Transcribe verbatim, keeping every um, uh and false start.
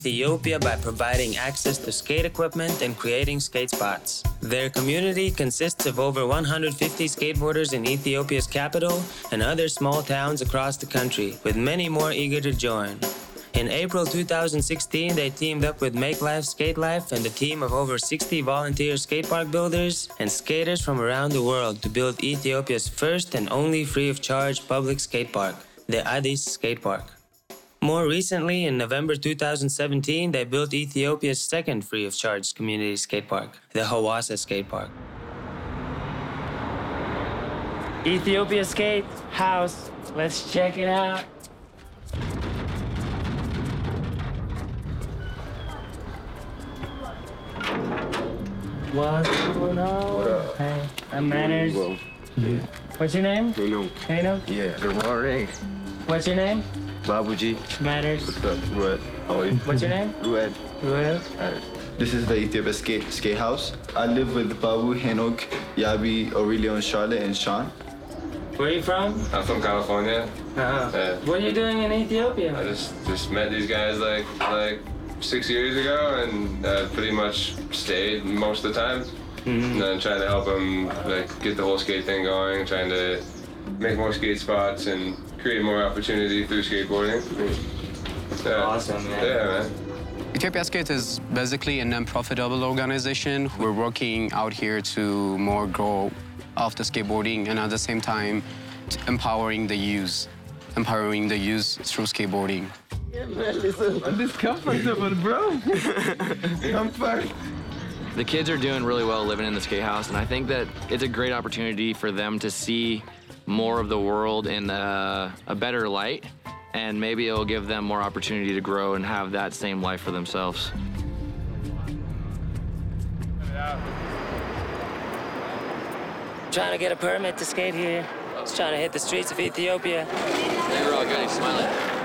Ethiopia by providing access to skate equipment and creating skate spots. Their community consists of over one hundred fifty skateboarders in Ethiopia's capital and other small towns across the country, with many more eager to join. In April two thousand sixteen, they teamed up with Make Life Skate Life and a team of over sixty volunteer skatepark builders and skaters from around the world to build Ethiopia's first and only free-of-charge public skatepark, the Addis Skatepark. More recently, in November two thousand seventeen, they built Ethiopia's second free-of-charge community skatepark, the Hawassa Skatepark. Ethiopia Skate House. Let's check it out. What's going on? What up? Hey, I'm Manners. Well, yeah. What's your name? Kano. Kano? Yeah, good morning. What's your name? Babuji. Manners. What's up, Rued? How are you? What's your name? Rued. Ruel. Alright. This is the Ethiopia Skate, skate House. I live with Babu, Henok, Yabi, Aurelio, and Charlotte, and Sean. Where are you from? I'm from California. Uh-huh. Yeah. What are you doing in Ethiopia? I just just met these guys like like six years ago, and uh, pretty much stayed most of the time. Mm-hmm. And then trying to help them like get the whole skate thing going, trying to make more skate spots and create more opportunity through skateboarding. Yeah. Awesome, man. Yeah, man. Ethiopia Skate is basically a non-profitable organization. We're working out here to more grow off the skateboarding and at the same time empowering the youth, empowering the youth through skateboarding. Yeah, man, listen. I'm discomfortable, bro. Comfort. The kids are doing really well living in the skate house, and I think that it's a great opportunity for them to see more of the world in a, a better light, and maybe it'll give them more opportunity to grow and have that same life for themselves. Trying to get a permit to skate here. Just trying to hit the streets of Ethiopia. You're all good. He's smiling.